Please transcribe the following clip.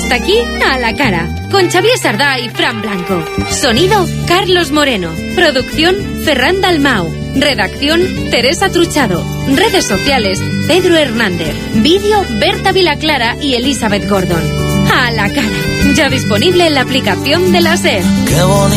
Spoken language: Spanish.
hasta aquí A la Cara, con Xavier Sardá y Fran Blanco. Sonido, Carlos Moreno. Producción, Ferran Dalmau. Redacción, Teresa Truchado. Redes sociales, Pedro Hernández. Vídeo, Berta Vilaclara y Elizabeth Gordon. A la Cara, ya disponible en la aplicación de la SER.